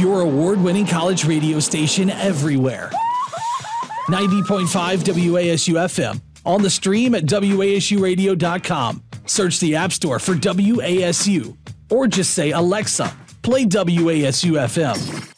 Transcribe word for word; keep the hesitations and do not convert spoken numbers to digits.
your award-winning college radio station everywhere. ninety point five W A S U F M. On the stream at W A S U radio dot com. Search the App Store for W A S U. Or just say, Alexa, play W A S U F M.